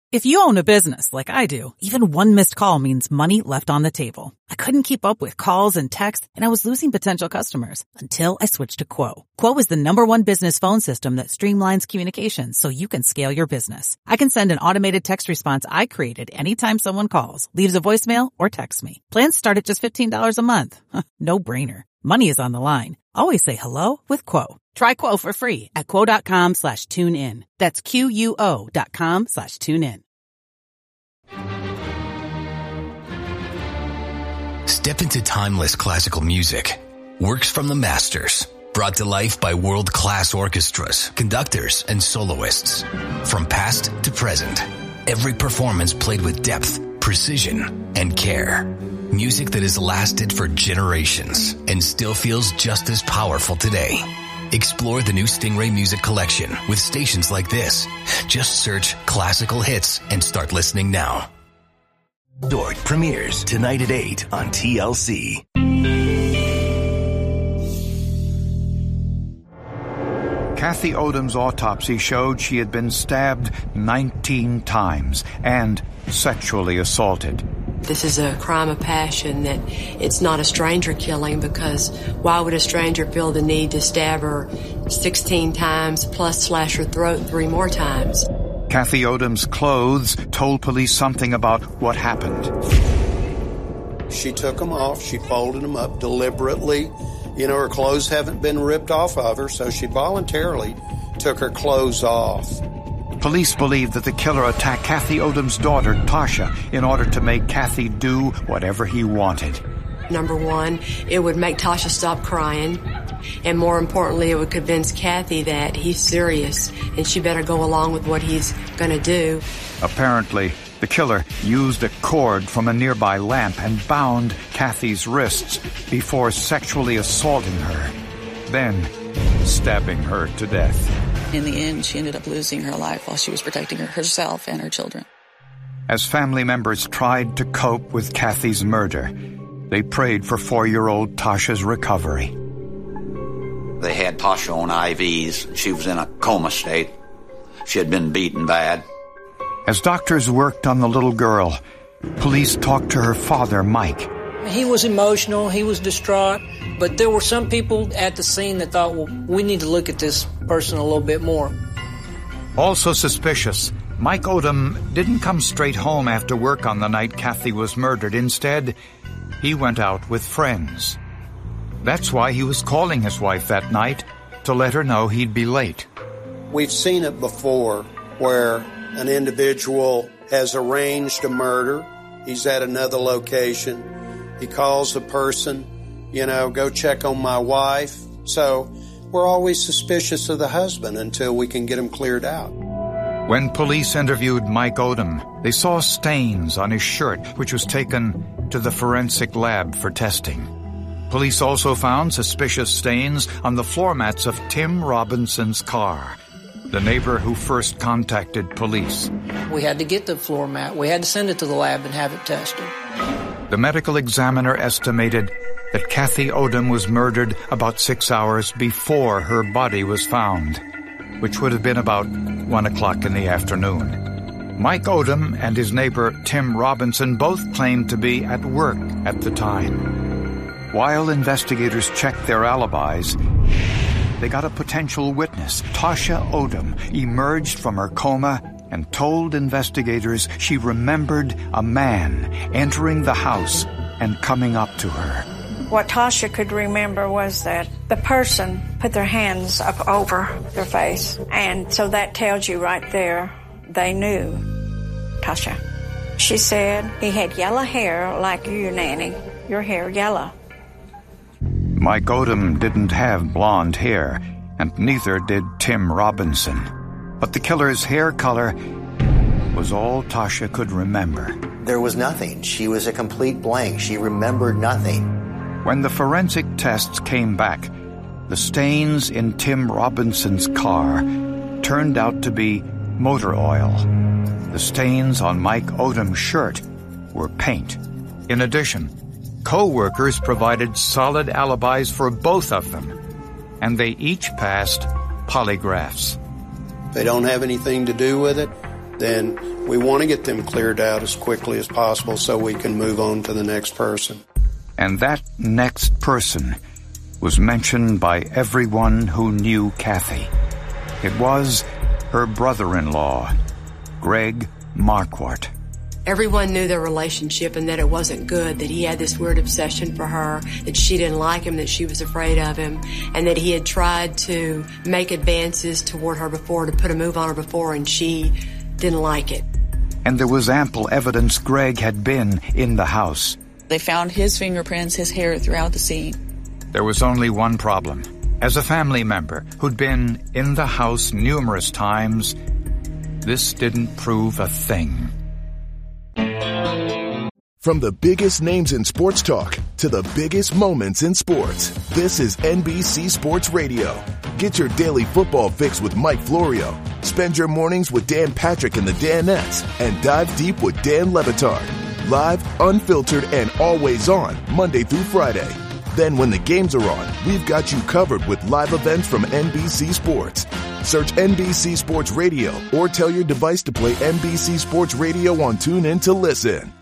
If you own a business like I do, even one missed call means money left on the table. I couldn't keep up with calls and texts, and I was losing potential customers until I switched to Quo. Quo is the #1 business phone system that streamlines communications so you can scale your business. I can send an automated text response I created anytime someone calls, leaves a voicemail, or texts me. Plans start at just $15 a month. No brainer. Money is on the line. Always say hello with Quo. Try Quo for free at quo.com/tune-in. That's QUO.com/tune-in. Step into timeless classical music. Works from the masters. Brought to life by world-class orchestras, conductors, and soloists. From past to present. Every performance played with depth, precision, and care. Music that has lasted for generations and still feels just as powerful today. Explore the new Stingray Music Collection with stations like this. Just search classical hits and start listening now. Dork premieres tonight at 8 on TLC. Kathy Odom's autopsy showed she had been stabbed 19 times and sexually assaulted. This is a crime of passion, that it's not a stranger killing, because why would a stranger feel the need to stab her 16 times plus slash her throat 3 more times? Kathy Odom's clothes told police something about what happened. She took them off. She folded them up deliberately. You know, her clothes haven't been ripped off of her, so she voluntarily took her clothes off. Police believe that the killer attacked Kathy Odom's daughter, Tasha, in order to make Kathy do whatever he wanted. Number one, it would make Tasha stop crying. And more importantly, it would convince Kathy that he's serious and she better go along with what he's going to do. Apparently, the killer used a cord from a nearby lamp and bound Kathy's wrists before sexually assaulting her, then stabbing her to death. In the end, she ended up losing her life while she was protecting herself and her children. As family members tried to cope with Kathy's murder, they prayed for 4-year-old Tasha's recovery. They had Tasha on IVs. She was in a coma state. She had been beaten bad. As doctors worked on the little girl, police talked to her father, Mike. He was emotional, he was distraught, but there were some people at the scene that thought, well, we need to look at this person a little bit more. Also suspicious, Mike Odom didn't come straight home after work on the night Kathy was murdered. Instead, he went out with friends. That's why he was calling his wife that night, to let her know he'd be late. We've seen it before, where an individual has arranged a murder. He's at another location. He calls the person, go check on my wife. So we're always suspicious of the husband until we can get him cleared out. When police interviewed Mike Odom, they saw stains on his shirt, which was taken to the forensic lab for testing. Police also found suspicious stains on the floor mats of Tim Robinson's car, the neighbor who first contacted police. We had to get the floor mat. We had to send it to the lab and have it tested. The medical examiner estimated that Kathy Odom was murdered about 6 hours before her body was found, which would have been about 1 o'clock in the afternoon. Mike Odom and his neighbor Tim Robinson both claimed to be at work at the time. While investigators checked their alibis, they got a potential witness. Tasha Odom emerged from her coma and told investigators she remembered a man entering the house and coming up to her. What Tasha could remember was that the person put their hands up over their face. And so that tells you right there, they knew Tasha. She said, he had yellow hair like you, Nanny. Your hair yellow. Mike Odom didn't have blonde hair, and neither did Tim Robinson. But the killer's hair color was all Tasha could remember. There was nothing. She was a complete blank. She remembered nothing. When the forensic tests came back, the stains in Tim Robinson's car turned out to be motor oil. The stains on Mike Odom's shirt were paint. In addition, co-workers provided solid alibis for both of them, and they each passed polygraphs. They don't have anything to do with it. then we want to get them cleared out as quickly as possible so we can move on to the next person. And that next person was mentioned by everyone who knew Kathy. It was her brother-in-law, Greg Marquardt. Everyone knew their relationship and that it wasn't good, that he had this weird obsession for her, that she didn't like him, that she was afraid of him, and that he had tried to make advances toward her before, to put a move on her before, and she didn't like it. And there was ample evidence Greg had been in the house. They found his fingerprints, his hair throughout the scene. There was only one problem. As a family member who'd been in the house numerous times, this didn't prove a thing. From the biggest names in sports talk to the biggest moments in sports, this is NBC Sports Radio. Get your daily football fix with Mike Florio. Spend your mornings with Dan Patrick and the Danettes, and dive deep with Dan Le Batard. Live, unfiltered, and always on, Monday through Friday. Then when the games are on, we've got you covered with live events from NBC Sports. Search NBC Sports Radio or tell your device to play NBC Sports Radio on TuneIn to listen.